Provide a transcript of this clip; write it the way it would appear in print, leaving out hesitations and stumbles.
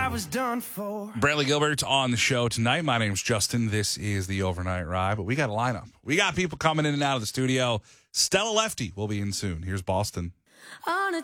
was done for. Bradley Gilbert on the show tonight. My name's Justin. This is the Overnight Ride, but we got a lineup. We got people coming in and out of the studio. Stella Lefty will be in soon. Here's Boston. On a